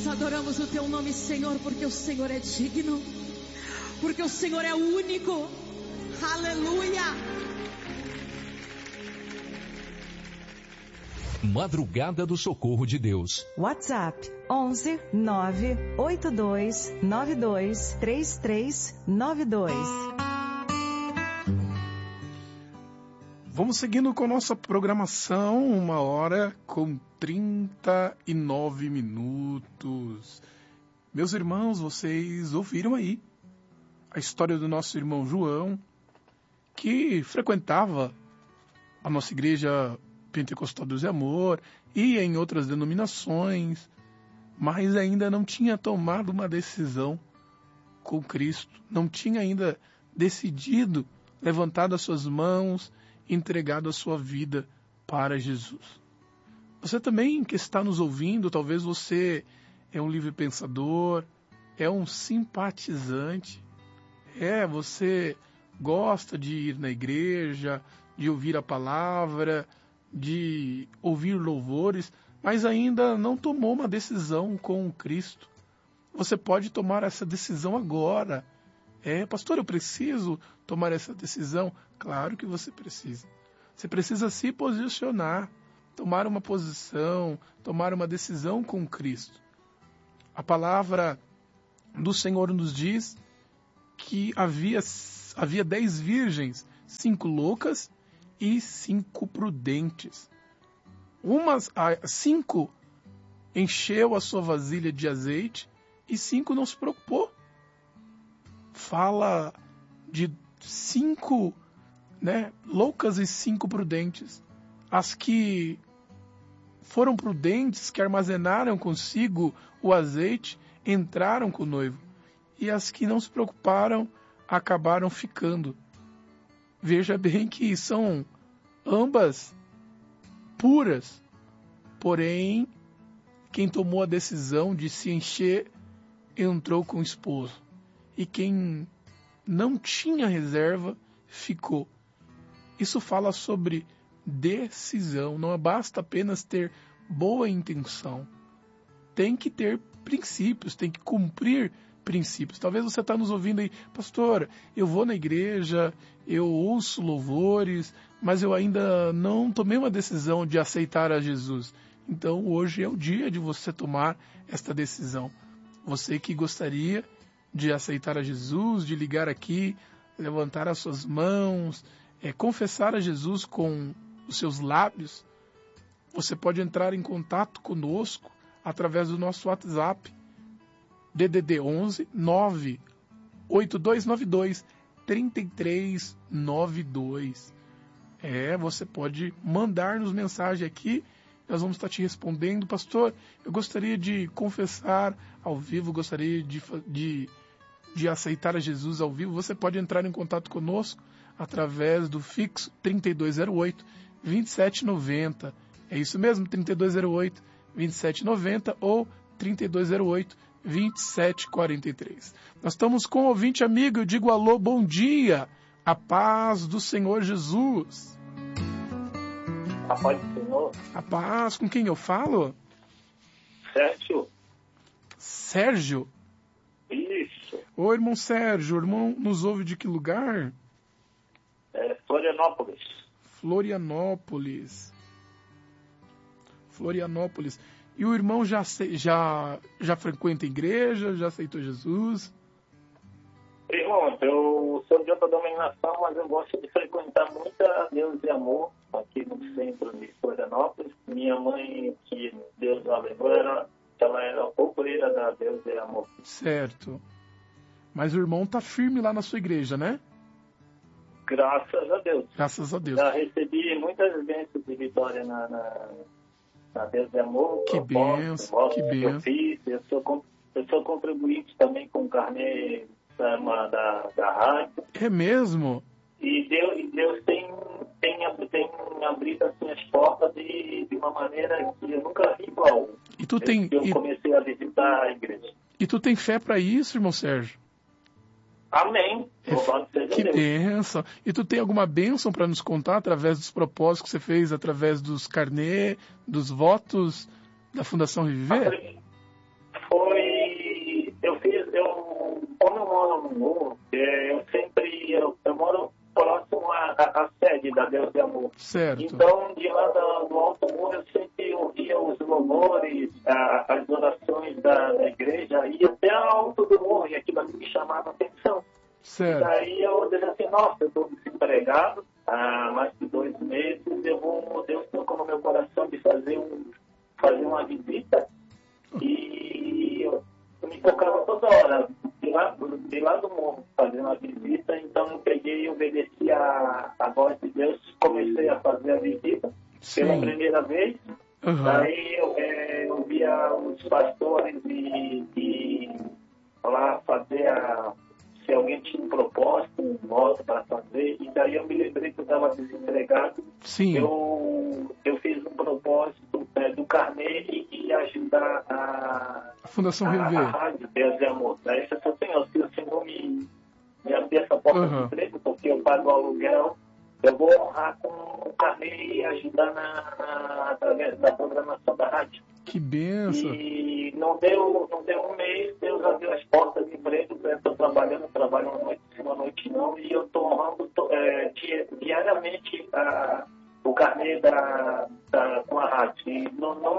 adoramos o teu nome, Senhor, porque o Senhor é digno, porque o Senhor é único. Aleluia. Madrugada do Socorro de Deus. WhatsApp 11 982 92 3392. Vamos seguindo com nossa programação, 1h39. Meus irmãos, vocês ouviram aí a história do nosso irmão João, que frequentava a nossa igreja Pentecostal Deus e Amor, ia em outras denominações, mas ainda não tinha tomado uma decisão com Cristo, não tinha ainda decidido, levantado as suas mãos, entregado a sua vida para Jesus. Você também que está nos ouvindo, talvez você é um livre pensador, é um simpatizante, você gosta de ir na igreja, de ouvir a palavra, de ouvir louvores, mas ainda não tomou uma decisão com Cristo. Você pode tomar essa decisão agora. Pastor, eu preciso tomar essa decisão? Claro que você precisa. Você precisa se posicionar, tomar uma posição, tomar uma decisão com Cristo. A palavra do Senhor nos diz que havia 10 virgens, 5 loucas e 5 prudentes. 5 encheu a sua vasilha de azeite e 5 não se preocupou. Fala de 5, loucas e 5 prudentes. As que foram prudentes, que armazenaram consigo o azeite, entraram com o noivo. E as que não se preocuparam, acabaram ficando. Veja bem que são ambas puras, porém, quem tomou a decisão de se encher, entrou com o esposo. E quem não tinha reserva, ficou. Isso fala sobre decisão. Não basta apenas ter boa intenção. Tem que ter princípios, tem que cumprir princípios. Talvez você está nos ouvindo aí, pastor, eu vou na igreja, eu ouço louvores, mas eu ainda não tomei uma decisão de aceitar a Jesus. Então hoje é o dia de você tomar esta decisão. Você que gostaria de aceitar a Jesus, de ligar aqui, levantar as suas mãos, confessar a Jesus com os seus lábios, você pode entrar em contato conosco através do nosso WhatsApp, DDD 11 98292 3392. Você pode mandar-nos mensagem aqui, nós vamos estar te respondendo. Pastor, eu gostaria de confessar ao vivo, gostaria de aceitar a Jesus ao vivo. Você pode entrar em contato conosco através do fixo 3208-2790. É isso mesmo, 3208-2790 ou 3208-2743. Nós estamos com um ouvinte amigo, eu digo alô, bom dia, a paz do Senhor Jesus. A paz do Senhor. A paz, com quem eu falo? Sérgio. Sérgio? Isso. Ô, irmão Sérgio, o irmão nos ouve de que lugar? Florianópolis. Florianópolis. E o irmão já frequenta a igreja, já aceitou Jesus? Irmão, eu sou de outra denominação, mas eu gosto de frequentar muito a Deus e Amor, aqui no centro de Florianópolis. Minha mãe, que Deus a levou, ela era poucoeira da Deus e Amor. Certo. Mas o irmão está firme lá na sua igreja, né? Graças a Deus. Graças a Deus. Já recebi muitas bênçãos de vitória na Deus e Amor. Que bênção, que bênção. Eu sou contribuinte também com o carnê da rádio. É mesmo? E Deus tem abrido assim, as portas de uma maneira que eu nunca vi igual. E tu eu comecei a visitar a igreja. E tu tem fé para isso, irmão Sérgio? Amém. Que bênção. E tu tem alguma bênção para nos contar através dos propósitos que você fez, através dos carnê, dos votos da Fundação Reviver? moro no morro, eu moro próximo à sede da Deus de Amor. Certo. Então, de lá do alto morro, eu sempre ouvia os louvores, as orações da igreja, e até alto do morro, e aquilo ali me chamava a atenção. Certo. Daí eu disse assim, nossa, eu estou desempregado há mais de 2 meses, Deus tocou no meu coração de fazer uma visita, e eu me tocava toda hora, de lá do morro, fazer uma visita. Então eu peguei e obedeci a voz de Deus, comecei a fazer a visita pela primeira vez. Uhum. Daí eu via os pastores e lá fazer se alguém tinha um propósito, um voto para fazer, e daí eu me lembrei que eu estava desempregado. Sim. Eu fiz um propósito do carnê e ajudar a Fundação a Rever. rádio Deus de Amor. Daí se o Senhor me abrir essa porta de emprego, porque eu pago o aluguel, eu vou honrar com o carnê e ajudar através da programação da rádio. Que benção. E não deu um mês, Deus abriu as portas de emprego. Eu estou trabalhando uma noite não, e eu estou honrando diariamente o carnê com a rádio. E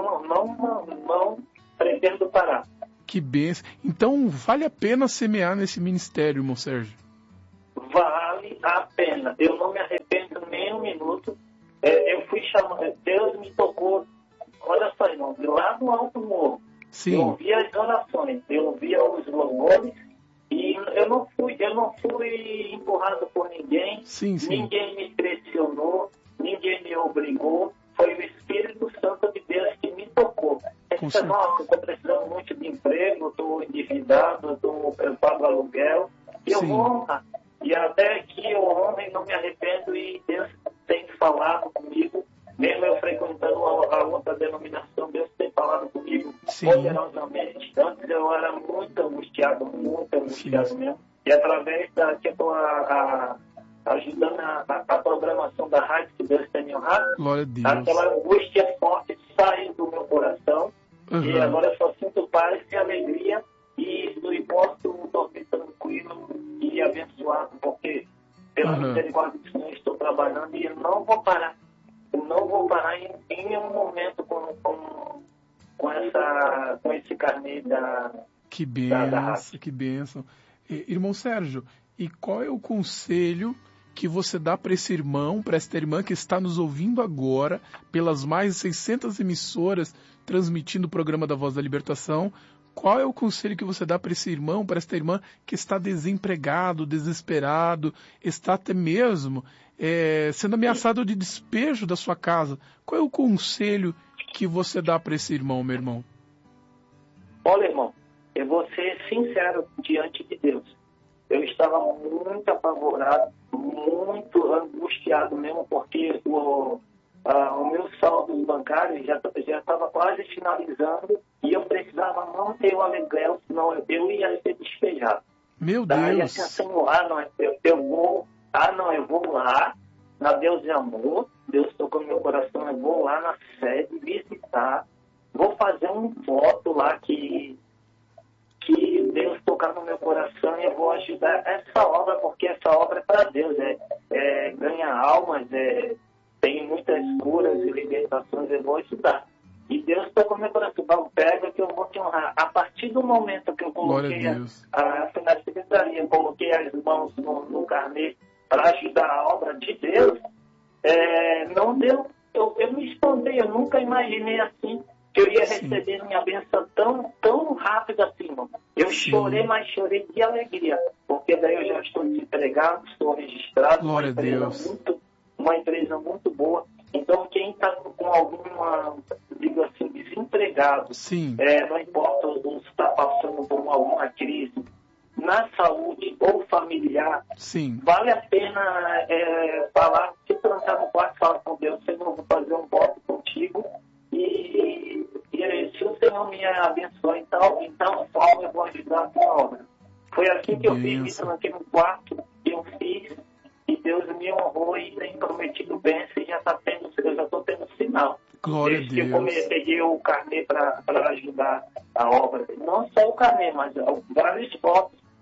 não pretendo parar. Que benção. Então, vale a pena semear nesse ministério, irmão Sérgio? Vale a pena. Eu não me arrependo nem um minuto. Eu fui chamado, Deus me tocou. Olha só, irmão, de lá do alto morro. Sim. Eu ouvia as orações, eu ouvia os louvores, e eu não fui empurrado por ninguém. Sim. Ninguém me pressionou, ninguém me obrigou. Foi o Espírito Santo de Deus que me tocou. Nossa, eu estou precisando muito de emprego, estou endividado, eu pago aluguel, e eu vou honrar. E até que eu honro e não me arrependo, e Deus tem falado comigo. Mesmo eu frequentando a outra denominação, Deus tem falado comigo poderosamente. Antes eu era muito angustiado mesmo. E através da que eu estou ajudando a programação da rádio, que Deus tem me honrado, glória a Deus. Aquela angústia forte sai do meu coração. Uhum. E agora eu só sinto paz e alegria, e posso dormir tranquilo e abençoado, porque pela misericórdia do Senhor estou trabalhando, e eu não vou parar. Eu não vou parar em nenhum momento com esse carnê da Que da benção, que benção. Irmão Sérgio, e qual é o conselho que você dá para esse irmão, para esta irmã que está nos ouvindo agora, pelas mais de 600 emissoras transmitindo o programa da Voz da Libertação? Qual é o conselho que você dá para esse irmão, para esta irmã que está desempregado, desesperado, está até mesmo sendo ameaçado de despejo da sua casa? Qual é o conselho que você dá para esse irmão, meu irmão? Olha, irmão, eu vou ser sincero diante de Deus. Eu estava muito apavorado, muito angustiado mesmo, porque o meu saldo bancário já estava quase finalizando, e eu precisava manter o aluguel, senão eu ia ser despejado. Meu Daí, Deus! assim, eu vou lá na Deus de Amor, Deus tocou no meu coração, eu vou lá na sede visitar, vou fazer um voto lá que Deus tocar no meu coração, e eu vou ajudar essa obra, porque essa obra é para Deus, ganha almas, tem muitas curas e libertações, eu vou ajudar. E Deus tocou no meu coração, pega que eu vou te honrar. A partir do momento que eu coloquei na secretaria, coloquei as mãos no carnê para ajudar a obra de Deus, não deu, eu me espantei, eu nunca imaginei assim, que eu ia receber minha bênção tão rápido assim, irmão. Eu chorei, mas chorei de alegria, porque daí eu já estou desempregado, estou registrado, uma empresa muito boa. Então, quem está com alguma, digo assim, desempregado, não importa se está passando por alguma crise na saúde ou familiar, vale a pena falar, se trancar no quarto, falar com Deus, Senhor, vou fazer um voto contigo, e se o Senhor me abençoar, então forma eu vou ajudar a tua obra. Foi assim que eu fiz, me tranquei no quarto, eu fiz, e Deus me honrou e tem prometido bênção, e eu já estou tendo sinal. Glória a Deus. Eu peguei o carnê para ajudar a obra. Não só o carnê, mas vários votos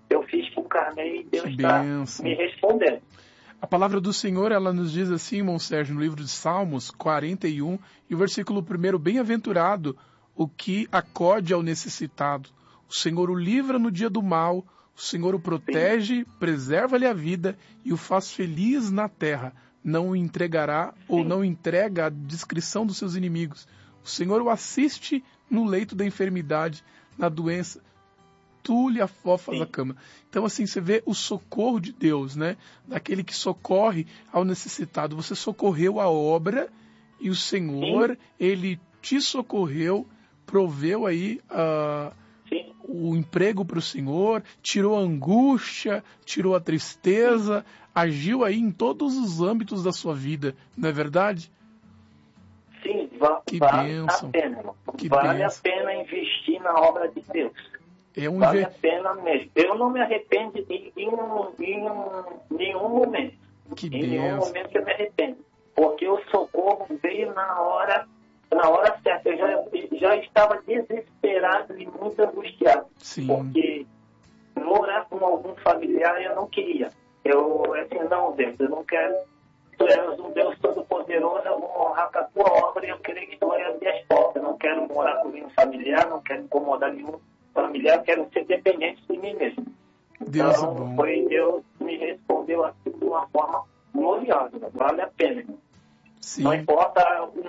eu fiz com carne e Deus Que está bênção. me respondendo. A palavra do Senhor, ela nos diz assim, irmão Sérgio, no livro de Salmos 41, e o versículo 1, bem-aventurado o que acode ao necessitado. O Senhor o livra no dia do mal, o Senhor o protege, preserva-lhe a vida e o faz feliz na terra. Não o entregará ou não entrega à discrição dos seus inimigos. O Senhor o assiste no leito da enfermidade, na doença. Tu lhe afofas a cama. Então, assim, você vê o socorro de Deus, né? Daquele que socorre ao necessitado. Você socorreu a obra e o Senhor, Ele te socorreu, proveu aí o emprego para o Senhor, tirou a angústia, tirou a tristeza, agiu aí em todos os âmbitos da sua vida, não é verdade? Sim, Que vale bênção. a pena, irmão. Que Vale bênção. a pena investir na obra de Deus. Vale Vale a pena mesmo. Eu não me arrependo em nenhum momento. Que Em nenhum bênção. momento eu me arrependo. Porque o socorro veio na hora certa. Eu já estava desesperado e muito angustiado. Sim. Porque morar com algum familiar eu não queria. Eu, assim, não, Deus, eu não quero. Tu és um Deus todo-poderoso, eu vou honrar com a tua obra e eu creio que tu vai abrir as portas. Eu não quero morar com nenhum familiar, não quero incomodar nenhum familiar, quero ser dependente de mim mesmo. Deus Então, é bom. Deus me respondeu assim de uma forma gloriosa. Vale a pena. Sim. Não importa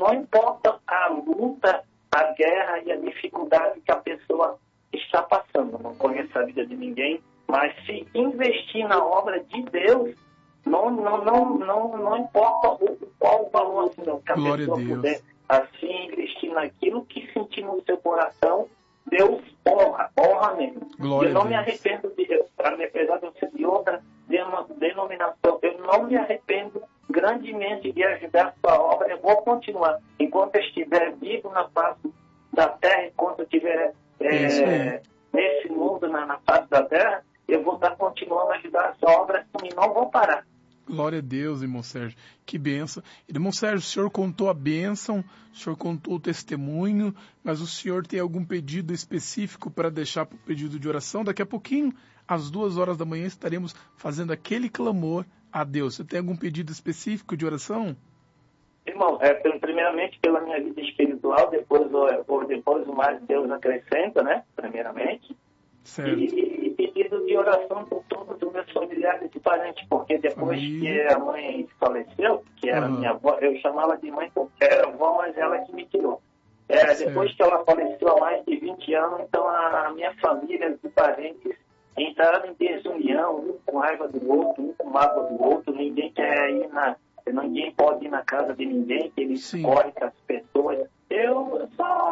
a luta, a guerra e a dificuldade que a pessoa está passando. Eu não conheço a vida de ninguém, mas se investir na obra de Deus, não importa qual o valor assim, não, que a Glória a pessoa Deus. puder assim investir naquilo que sentir no seu coração, Deus honra mesmo. Glória Eu não a me Deus. arrependo apesar de eu ser de outra denominação, eu não me arrependo grandemente de ajudar a sua obra. Eu vou continuar. Enquanto eu estiver vivo na face da terra, enquanto eu estiver nesse mundo, na face da terra, eu vou estar continuando a ajudar a sua obra assim, e não vou parar. Glória a Deus, irmão Sérgio. Que bênção. Irmão Sérgio, o senhor contou a bênção, o senhor contou o testemunho, mas o senhor tem algum pedido específico para deixar para o pedido de oração? Daqui a pouquinho, às 2h da manhã, estaremos fazendo aquele clamor a Deus. Você tem algum pedido específico de oração? Irmão, primeiramente pela minha vida espiritual, depois o mais Deus acrescenta, né? Primeiramente. Certo. E pedido de oração por todos os meus familiares e parentes, porque depois que a mãe faleceu, que era minha avó, eu chamava de mãe porque era avó, mas ela que me tirou. Depois que ela faleceu há mais de 20 anos, então a minha família e parentes entraram em desunião, um com raiva do outro, um com mágoa do outro, ninguém pode ir na casa de ninguém, que eles correm com as pessoas. Eu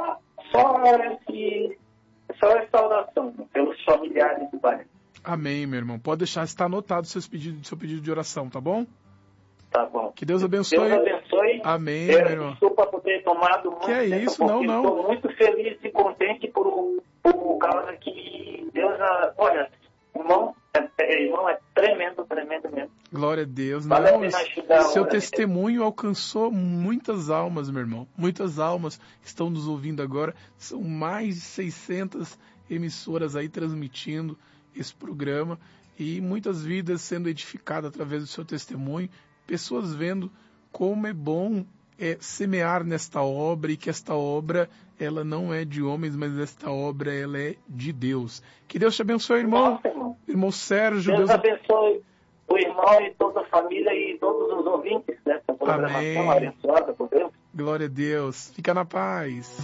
só restauração pelos familiares e parentes. Amém, meu irmão. Pode deixar, está anotado seu pedido de oração, tá bom? Tá bom. Que Deus abençoe. Deus abençoe. Amém, meu irmão. Desculpa por ter tomado muito tempo, isso, não. Estou muito feliz e contente por causa que Deus... Olha, irmão é tremendo mesmo. Glória a Deus. Vale a pena ajudar Seu agora. testemunho alcançou muitas almas, meu irmão. Muitas almas estão nos ouvindo agora. São mais de 600 emissoras aí transmitindo esse programa e muitas vidas sendo edificadas através do seu testemunho. Pessoas vendo como é bom semear nesta obra e que esta obra ela não é de homens, mas esta obra ela é de Deus. Que Deus te abençoe, irmão. Nossa, irmão. Irmão Sérgio. Deus abençoe o irmão e toda a família e todos os ouvintes dessa programação abençoada por Deus. Glória a Deus. Fica na paz.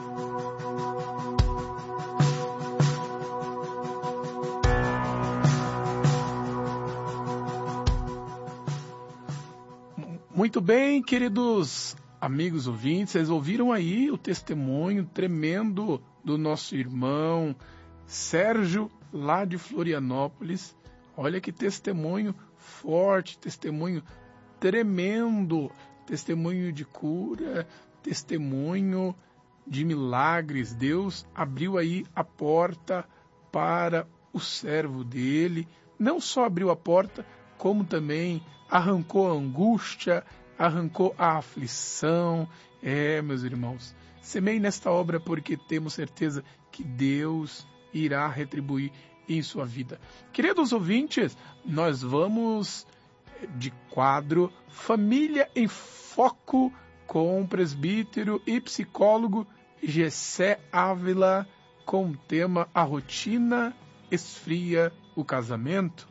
Muito bem, queridos amigos ouvintes, vocês ouviram aí o testemunho tremendo do nosso irmão Sérgio, lá de Florianópolis. Olha que testemunho forte, testemunho tremendo, testemunho de cura, testemunho de milagres. Deus abriu aí a porta para o servo dele. Não só abriu a porta, como também arrancou a angústia, arrancou a aflição. Meus irmãos, semeie nesta obra porque temos certeza que Deus irá retribuir em sua vida. Queridos ouvintes, nós vamos de quadro Família em Foco com o presbítero e psicólogo Gessé Ávila, com o tema A Rotina Esfria o Casamento.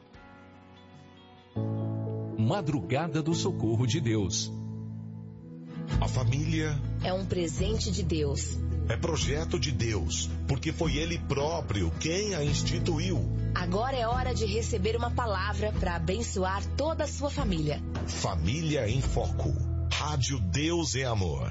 Madrugada do Socorro de Deus. A família é um presente de Deus. É projeto de Deus, porque foi Ele próprio quem a instituiu. Agora é hora de receber uma palavra para abençoar toda a sua família. Família em Foco. Rádio Deus é Amor.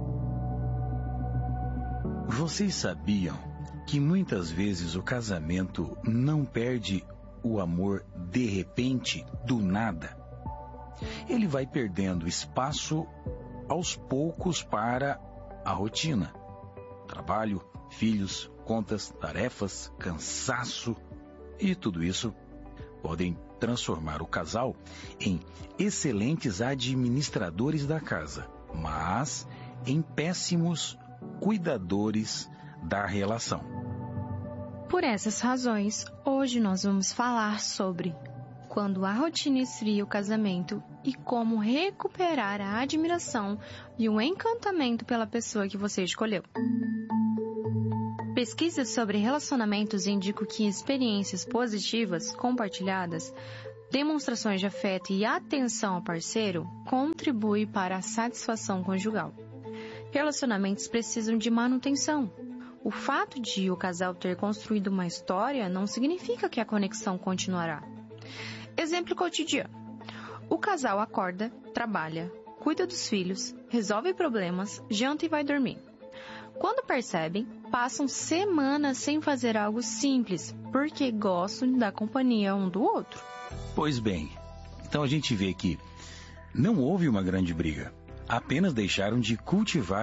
Vocês sabiam que muitas vezes o casamento não perde o amor de repente, do nada? Ele vai perdendo espaço aos poucos para a rotina. Trabalho, filhos, contas, tarefas, cansaço e tudo isso podem transformar o casal em excelentes administradores da casa, mas em péssimos cuidadores da relação. Por essas razões, hoje nós vamos falar sobre quando a rotina esfria o casamento e como recuperar a admiração e o encantamento pela pessoa que você escolheu. Pesquisas sobre relacionamentos indicam que experiências positivas compartilhadas, demonstrações de afeto e atenção ao parceiro contribuem para a satisfação conjugal. Relacionamentos precisam de manutenção. O fato de o casal ter construído uma história não significa que a conexão continuará. Exemplo cotidiano. O casal acorda, trabalha, cuida dos filhos, resolve problemas, janta e vai dormir. Quando percebem, passam semanas sem fazer algo simples, porque gostam da companhia um do outro. Pois bem, então a gente vê que não houve uma grande briga. Apenas deixaram de cultivar